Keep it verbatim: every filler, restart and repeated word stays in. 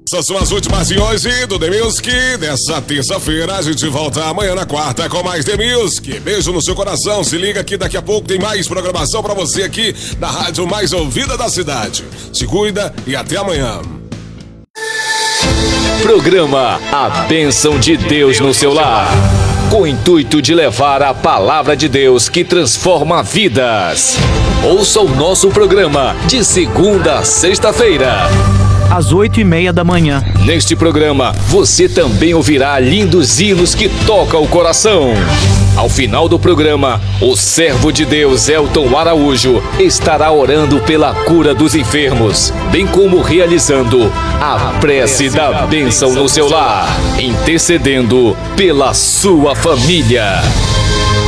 Essas são as últimas de hoje do The Music. Nessa terça-feira, a gente volta amanhã na quarta com mais The Music. Beijo no seu coração. Se liga que daqui a pouco tem mais programação pra você aqui na rádio mais ouvida da cidade. Se cuida e até amanhã. Programa A Bênção de Deus no seu lar, com o intuito de levar a palavra de Deus que transforma vidas. Ouça o nosso programa de segunda a sexta-feira, às oito e meia da manhã. Neste programa, você também ouvirá lindos hinos que tocam o coração. Ao final do programa, o servo de Deus, Elton Araújo, estará orando pela cura dos enfermos, bem como realizando a prece da bênção no seu lar, intercedendo pela sua família.